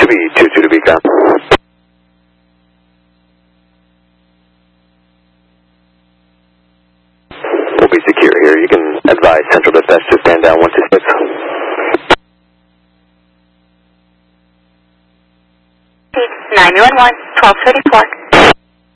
to be 22 to Beacon. We'll be secure here. You can advise Central Dispatch to stand down 126. 911, 1234.